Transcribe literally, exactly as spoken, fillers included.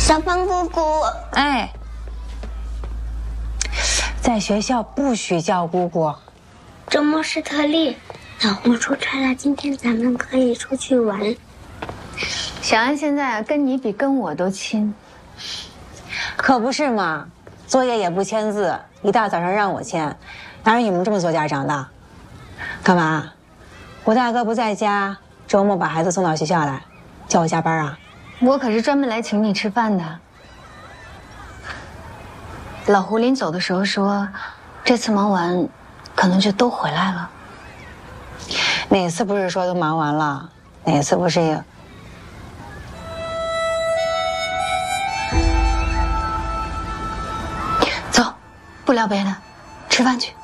小芳姑姑， 哎，在学校不许叫姑姑。 周末是特例，老胡出差了，今天咱们可以出去玩。 小安现在跟你比跟我都亲，可不是嘛？作业也不签字，一大早上让我签，哪有你们这么做家长的？干嘛？我大哥不在家，周末把孩子送到学校来，叫我加班啊？我可是专门来请你吃饭的。老胡临走的时候说，这次忙完，可能就都回来了。哪次不是说都忙完了？哪次不是也？走，不聊别的，吃饭去。